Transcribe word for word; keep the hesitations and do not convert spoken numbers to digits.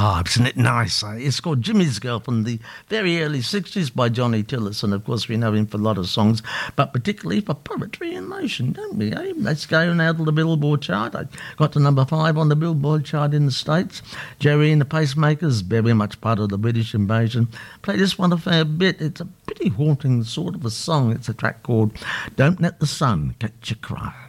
Ah, isn't it nice? Eh? It's called Jimmy's Girl from the very early sixties by Johnny Tillotson. Of course, we know him for a lot of songs, but particularly for Poetry in Motion, don't we? Eh? Let's go now to the Billboard chart. I got to number five on the Billboard chart in the States. Jerry and the Pacemakers, very much part of the British invasion. Play this one a fair bit. It's a pretty haunting sort of a song. It's a track called Don't Let the Sun Catch Your Cry.